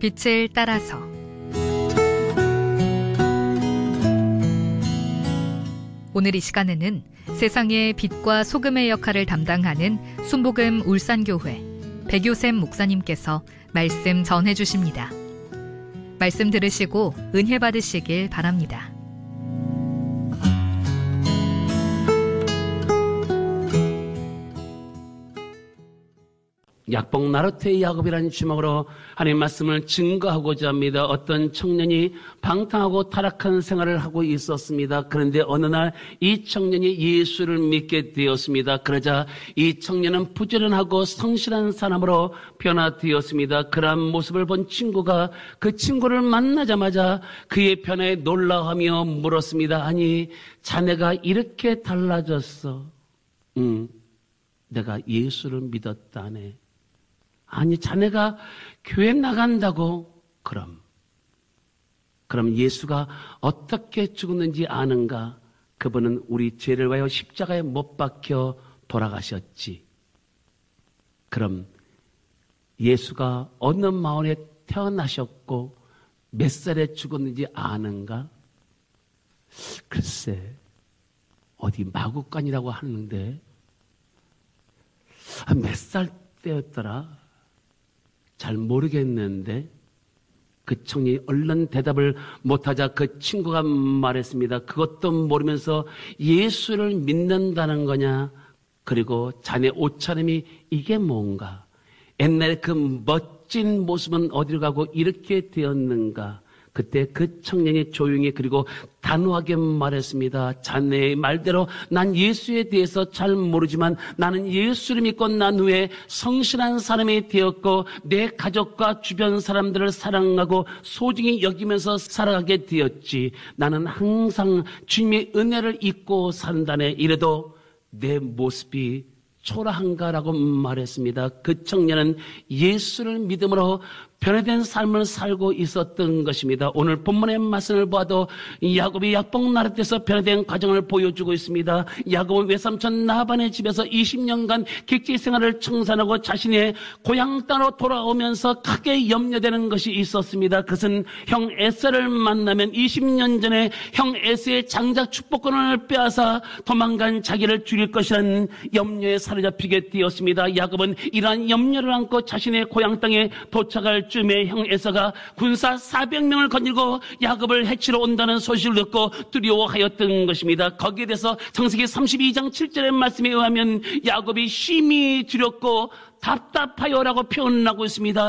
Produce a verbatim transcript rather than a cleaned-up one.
빛을 따라서 오늘 이 시간에는 세상의 빛과 소금의 역할을 담당하는 순복음 울산교회 백요셉 목사님께서 말씀 전해주십니다. 말씀 들으시고 은혜 받으시길 바랍니다. 약복 나루토의 야곱이라는 제목으로 하나님의 말씀을 증거하고자 합니다. 어떤 청년이 방탕하고 타락한 생활을 하고 있었습니다. 그런데 어느 날 이 청년이 예수를 믿게 되었습니다. 그러자 이 청년은 부지런하고 성실한 사람으로 변화되었습니다. 그러한 모습을 본 친구가 그 친구를 만나자마자 그의 변화에 놀라워하며 물었습니다. 아니, 자네가 이렇게 달라졌어. 응, 내가 예수를 믿었다네. 아니, 자네가 교회 나간다고? 그럼. 그럼 예수가 어떻게 죽었는지 아는가? 그분은 우리 죄를 위하여 십자가에 못 박혀 돌아가셨지. 그럼 예수가 어느 마을에 태어나셨고 몇 살에 죽었는지 아는가? 글쎄, 어디 마구간이라고 하는데 아, 몇 살 때였더라? 잘 모르겠는데 그 청년이 얼른 대답을 못하자 그 친구가 말했습니다. 그것도 모르면서 예수를 믿는다는 거냐? 그리고 자네 옷차림이 이게 뭔가? 옛날에 그 멋진 모습은 어디로 가고 이렇게 되었는가? 그때 그 청년이 조용히 그리고 단호하게 말했습니다. 자네의 말대로 난 예수에 대해서 잘 모르지만 나는 예수를 믿고 난 후에 성실한 사람이 되었고 내 가족과 주변 사람들을 사랑하고 소중히 여기면서 살아가게 되었지. 나는 항상 주님의 은혜를 잊고 산다네. 이래도 내 모습이 초라한가라고 말했습니다. 그 청년은 예수를 믿음으로 변화된 삶을 살고 있었던 것입니다. 오늘 본문의 말씀을 봐도 야곱이 약복 나루토에서 변화된 과정을 보여주고 있습니다. 야곱은 외삼촌 라반의 집에서 이십 년간 객지 생활을 청산하고 자신의 고향 땅으로 돌아오면서 크게 염려되는 것이 있었습니다. 그것은 형 에서를 만나면 이십 년 전에 형 에서의 장작 축복권을 빼앗아 도망간 자기를 죽일 것이라는 염려에 사로잡히게 되었습니다. 야곱은 이러한 염려를 안고 자신의 고향 땅에 도착할 쯤에 형 에서가 군사 사백 명을 거느리고 야곱을 해치러 온다는 소식을 듣고 두려워하였던 것입니다. 거기에 대해서 창세기 삼십이 장 칠 절의 말씀에 의하면 야곱이 심히 두렵고 답답하여라고 표현하고 있습니다.